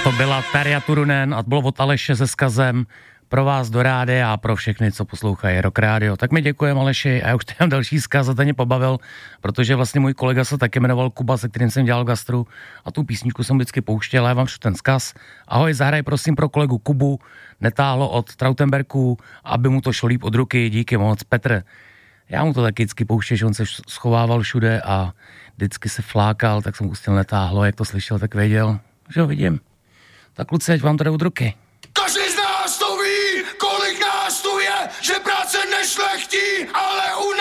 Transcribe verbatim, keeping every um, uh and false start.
To byla Tarja Turunen a to bylo od Aleše se vzkazem pro vás do rádia a pro všechny, co poslouchají Rock Radio. Tak mi děkujem, Aleši, a já už tady mám další vzkaz a ten mě pobavil, protože vlastně můj kolega se taky jmenoval Kuba, se kterým jsem dělal gastru a tu písničku jsem vždycky pouštěl a já vám ten vzkaz. Ahoj, zahraj prosím pro kolegu Kubu, netáhlo od Trautenberku, aby mu to šlo líp od ruky, díky moc, Petr. Já mu to taky vždycky pouštěl, že on se schovával všude a vždycky se flákal, tak jsem pustil netáhlo, jak to slyšel, tak věděl, že ho vidím. Tak kluci, ať vám to jde od ruky. Každý z nás to ví, kolik nás tu je, že práce nešlechtí, ale u